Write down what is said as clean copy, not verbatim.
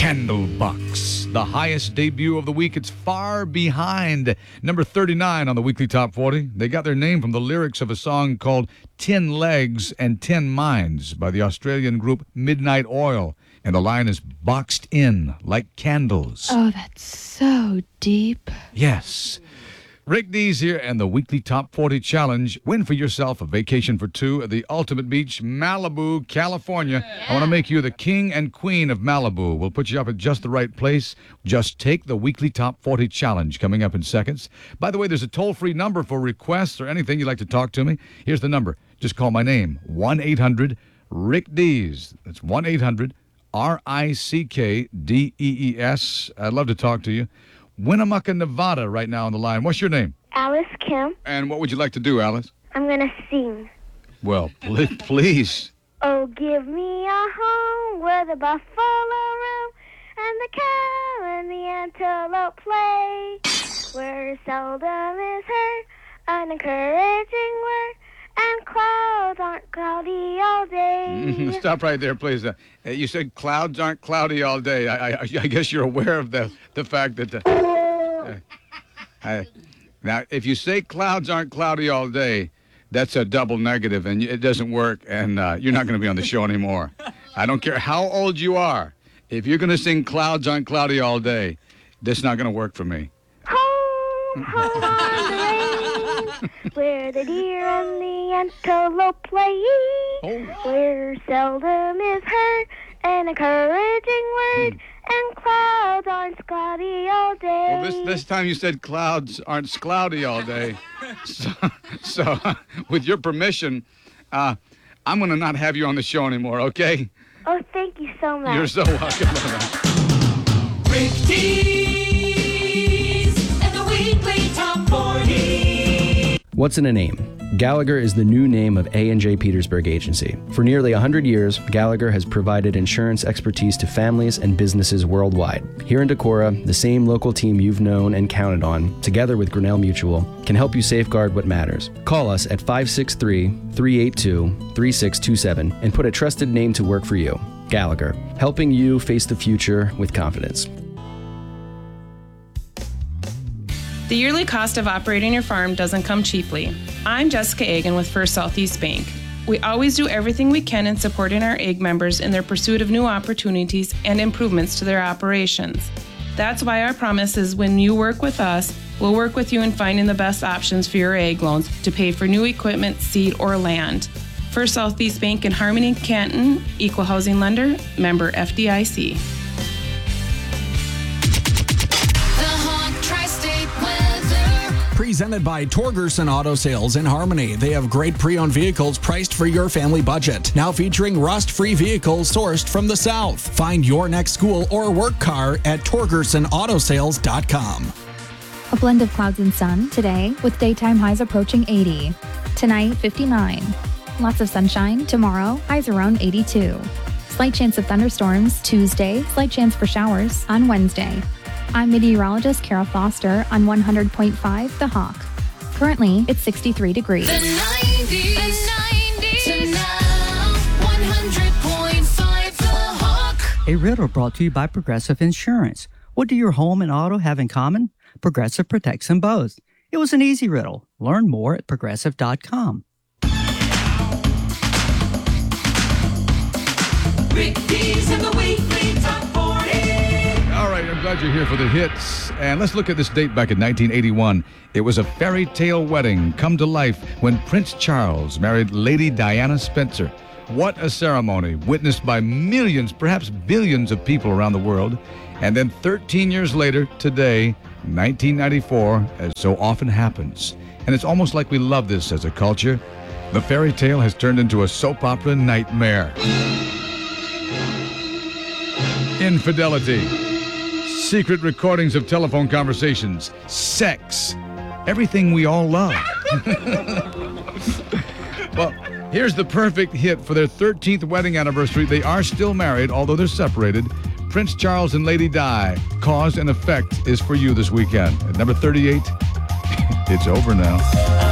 Candlebox, the highest debut of the week. It's far behind number 39 on the weekly top 40. They got their name from the lyrics of a song called 10 Legs and 10 Minds by the Australian group Midnight Oil. And the line is boxed in like candles. Oh, that's so deep. Yes. Rick Dees here and the weekly top 40 challenge. Win for yourself a vacation for two at the Ultimate Beach, Malibu, California. Yeah. I want to make you the king and queen of Malibu. We'll put you up at just the right place. Just take the weekly top 40 challenge coming up in seconds. By the way, there's a toll-free number for requests or anything you'd like to talk to me. Here's the number. Just call my name, 1-800-RICK Dees. That's 1-800-RICKDEES. I'd love to talk to you. Winnemucca, Nevada, right now on the line. What's your name? Alice Kim. And what would you like to do, Alice? I'm going to sing. Well, please. Oh, give me a home where the buffalo roam and the cow and the antelope play, where seldom is heard an encouraging word and clouds aren't cloudy all day. Stop right there, please. You said clouds aren't cloudy all day. I guess you're aware of the fact that... now, if you say clouds aren't cloudy all day, that's a double negative, and it doesn't work, and you're not going to be on the show anymore. I don't care how old you are. If you're going to sing clouds aren't cloudy all day, that's not going to work for me. Home, home on the range, where the deer and the antelope play, where seldom is heard an encouraging word, and clouds aren't cloudy all day. Well, this time you said clouds aren't cloudy all day. So with your permission, I'm going to not have you on the show anymore, okay? Oh, thank you so much. You're so welcome. Rick Dees and the weekly top 40. What's in a name? Gallagher is the new name of A&J Petersburg Agency. For nearly 100 years, Gallagher has provided insurance expertise to families and businesses worldwide. Here in Decorah, the same local team you've known and counted on, together with Grinnell Mutual, can help you safeguard what matters. Call us at 563-382-3627 and put a trusted name to work for you. Gallagher, helping you face the future with confidence. The yearly cost of operating your farm doesn't come cheaply. I'm Jessica Egan with First Southeast Bank. We always do everything we can in supporting our egg members in their pursuit of new opportunities and improvements to their operations. That's why our promise is when you work with us, we'll work with you in finding the best options for your egg loans to pay for new equipment, seed, or land. First Southeast Bank in Harmony, Canton, Equal Housing Lender, member FDIC. Presented by Torgerson Auto Sales in Harmony. They have great pre-owned vehicles priced for your family budget. Now featuring rust-free vehicles sourced from the South. Find your next school or work car at TorgersonAutoSales.com. A blend of clouds and sun today with daytime highs approaching 80. Tonight, 59. Lots of sunshine. Tomorrow, highs around 82. Slight chance of thunderstorms Tuesday. Slight chance for showers on Wednesday. I'm meteorologist Kara Foster on 100.5 The Hawk. Currently, it's 63 degrees. The 90s to now, 100.5 The Hawk. A riddle brought to you by Progressive Insurance. What do your home and auto have in common? Progressive protects them both. It was an easy riddle. Learn more at Progressive.com. Rick Dees and the weekly top 40. All right, I'm glad you're here for the hits. And let's look at this date back in 1981. It was a fairy tale wedding come to life when Prince Charles married Lady Diana Spencer. What a ceremony, witnessed by millions, perhaps billions of people around the world. And then 13 years later, today, 1994, as so often happens. And it's almost like we love this as a culture. The fairy tale has turned into a soap opera nightmare. Infidelity. Secret recordings of telephone conversations, sex, everything we all love. Well, here's the perfect hit for their 13th wedding anniversary. They are still married, although they're separated. Prince Charles and Lady Di, Cause and Effect is for you this weekend. At number 38, it's over now.